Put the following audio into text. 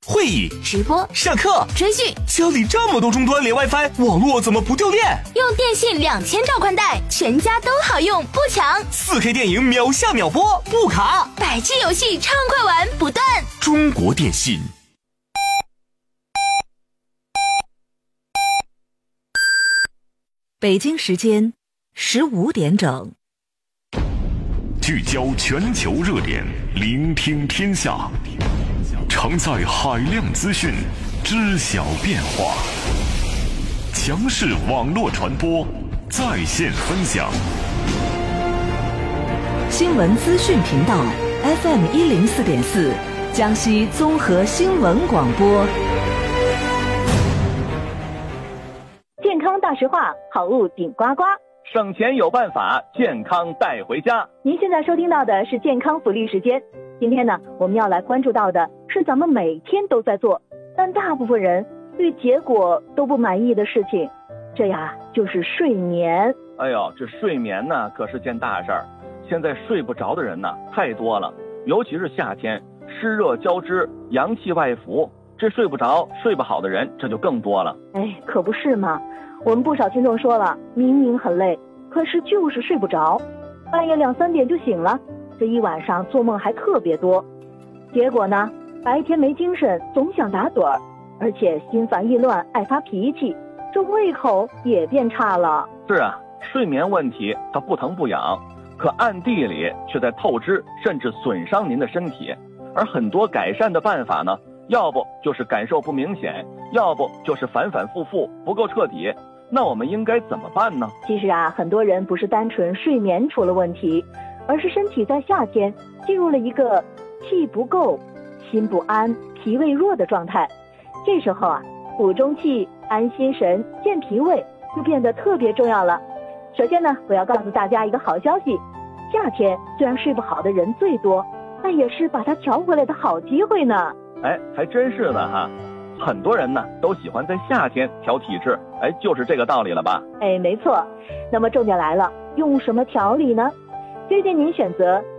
会议、 直播、 上课、 追剧， 家里这么多终端连 WiFi， 网络怎么不掉电？ 用电信2000兆宽带，全家都好用，不抢。 4K 电影秒下秒播，不卡。 100G 游戏畅快玩不断。 中国电信。 北京时间15点整。 聚焦全球热点，聆听天下，常在海量资讯，知晓变化。强势网络传播，在线分享。 新闻资讯频道 FM 104.4，江西综合新闻广播。 健康大实话，好物顶呱呱。 省钱有办法，健康带回家。 您现在收听到的是健康福利时间。今天呢，我们要来关注到的是咱们每天都在做，但大部分人对结果都不满意的事情，这呀就是睡眠。 哎呦，这睡眠呢可是件大事儿。现在睡不着的人呢太多了，尤其是夏天，湿热交织，阳气外浮，这睡不着、睡不好的人这就更多了。 哎，可不是嘛。我们不少听众说了，明明很累，可是就是睡不着，半夜2、3点就醒了，这一晚上做梦还特别多。结果呢，白天没精神，总想打盹儿，而且心烦意乱，爱发脾气，这胃口也变差了。 是啊，睡眠问题它不疼不痒，可暗地里却在透支，甚至损伤您的身体。而很多改善的办法呢，要不就是感受不明显，要不就是反反复复，不够彻底。那我们应该怎么办呢？ 其实啊，很多人不是单纯睡眠出了问题，而是身体在夏天进入了一个气不够、心不安、脾胃弱的状态。这时候啊，补中气、安心神、健脾胃就变得特别重要了。首先呢，我要告诉大家一个好消息，夏天虽然睡不好的人最多，但也是把它调回来的好机会呢。 哎，还真是的哈。很多人呢都喜欢在夏天调体质，哎，就是这个道理了吧？ 哎，没错。那么重点来了，用什么调理呢？推荐您选择